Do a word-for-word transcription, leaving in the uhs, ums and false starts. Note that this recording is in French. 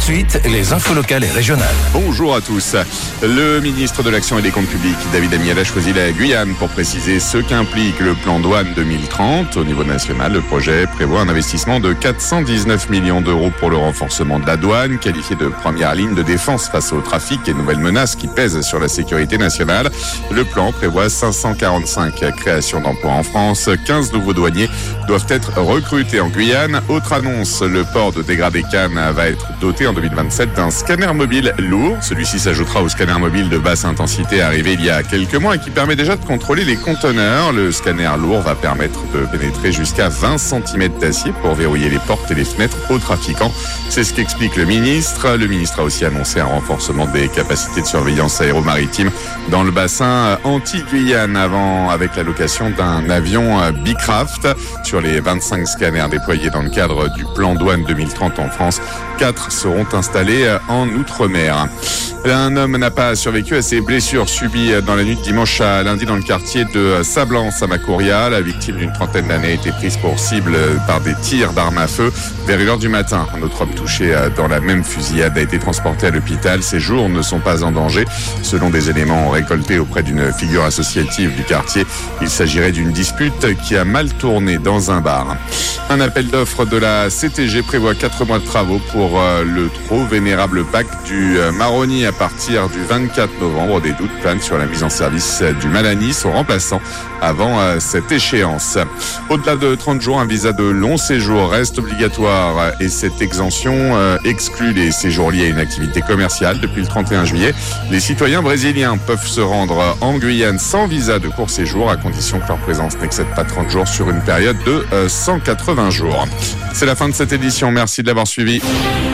Ensuite, les infos locales et régionales. Bonjour à tous. Le ministre de l'Action et des Comptes Publics, David Amiel, a choisi la Guyane pour préciser ce qu'implique le plan douane deux mille trente. Au niveau national, le projet prévoit un investissement de quatre cent dix-neuf millions d'euros pour le renforcement de la douane, qualifié de première ligne de défense face au trafic et nouvelles menaces qui pèsent sur la sécurité nationale. Le plan prévoit cinq cent quarante-cinq créations d'emplois en France. quinze nouveaux douaniers doivent être recrutés en Guyane. Autre annonce, le port de Dégradé-Cannes va être doté en deux mille vingt-sept d'un scanner mobile lourd. Celui-ci s'ajoutera au scanner mobile de basse intensité arrivé il y a quelques mois et qui permet déjà de contrôler les conteneurs. Le scanner lourd va permettre de pénétrer jusqu'à vingt centimètres d'acier pour verrouiller les portes et les fenêtres aux trafiquants. C'est ce qu'explique le ministre. Le ministre a aussi annoncé un renforcement des capacités de surveillance aéromaritime dans le bassin anti-Guyane avant, avec la location d'un avion Bicraft. Sur les vingt-cinq scanners déployés dans le cadre du plan douane deux mille trente en France, quatre seront installés en Outre-mer. Un homme n'a pas survécu à ses blessures subies dans la nuit de dimanche à lundi dans le quartier de Sablance à Macouria. La victime d'une trentaine d'années a été prise pour cible par des tirs d'armes à feu vers une heure du matin. Un autre homme touché dans la même fusillade a été transporté à l'hôpital. Ses jours ne sont pas en danger. Selon des éléments récoltés auprès d'une figure associative du quartier, il s'agirait d'une dispute qui a mal tourné dans un bar. Un appel d'offres de la C T G prévoit quatre mois de travaux pour le trop vénérable bac du Maroni à partir du vingt-quatre novembre. Des doutes planent sur la mise en service du Malani, son remplaçant, avant cette échéance. Au-delà de trente jours, un visa de long séjour reste obligatoire et cette exemption exclut les séjours liés à une activité commerciale. Depuis le trente et un juillet, les citoyens brésiliens peuvent se rendre en Guyane sans visa de court séjour à condition que leur présence n'excède pas trente jours sur une période de cent quatre-vingts jours. C'est la fin de cette édition. Merci de l'avoir suivi.